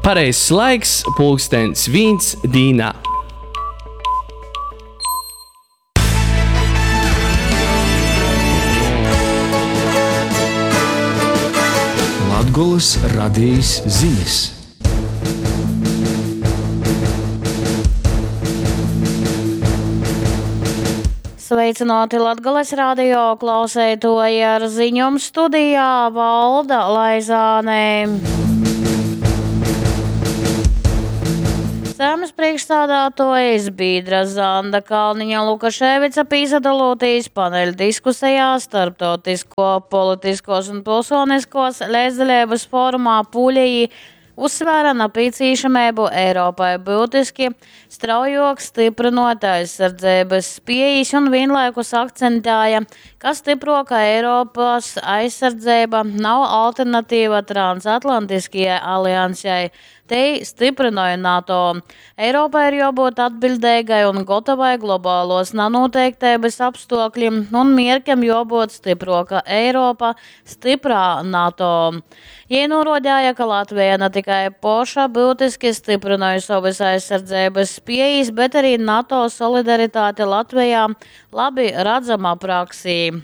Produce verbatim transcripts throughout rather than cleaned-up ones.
Pareizs laiks pulkstens viens dīnā. Latgolas radījis ziņas. Sveicināti Latgolas radio klausētoji, ar ziņām studijā Valda Laizāne. Saeimas priekšstādātojas Biedra Zanda Kalniņa Lukaševica pīsadalūtīs paneļa diskusijā starptautisko, politiskos un pilsoniskos līdzdalības formā Pūļeji uzsvēra napīcīšamību Eiropai būtiski, straujāk stiprinot aizsardzības spējas un vienlaikus akcentēja, ka stiproka Eiropas aizsardzība nav alternatīva transatlantiskajai aliansei. Te stiprināja NATO. Eiropai ir jābūt atbildīgai un gatavai globālos nenoteiktības apstākļiem, un mērķam jābūt stiproka Eiropa, stiprā NATO. Jie norādīja, ka Latvija ne tikai paša būtiski stiprināja savas aizsardzības spējas, bet arī NATO solidaritāte Latvijā labi redzama praksī.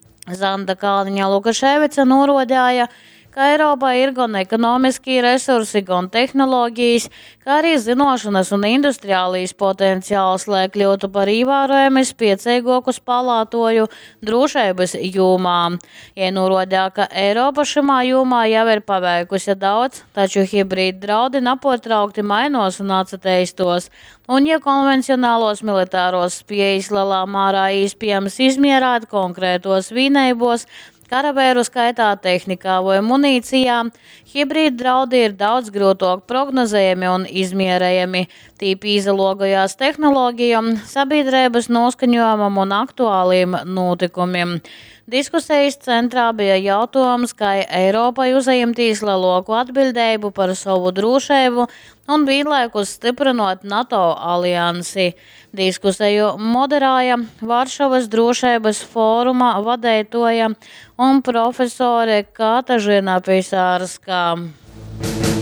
Zanda Kalniņa Lukaševica norādīja, ka Eiropā ir gan ekonomiskie resursi, gan tehnoloģijas, kā arī zināšanas un industriālijas potenciāls, lai kļūtu par ievērojami spēcīgāku spēlētāju drošības jomā. Ja norādīja, ka Eiropa šajā jomā jau ir paveikusi daudz, taču hibrīda draudi nepārtraukti mainās un attīstās, un ja konvencionālos militāros spējas lielā mērā iespējams izmērīt konkrētos vienībos, karavēru skaitā tehnikā vai munīcijā, hibrīda draudi ir daudz grūtāk prognozējami un izmērējami, tīpi izologajās tehnoloģijām, sabiedrības noskaņojumam un aktuāliem notikumiem. Diskusijas centrā bija jautājums, kā Eiropai uzņemties lielāku atbildību par savu drošību un vienlaikus stiprinot NATO aliansi. Diskusiju moderēja Varšavas drošības fóruma vadītāja un profesore Katažina Pisārska.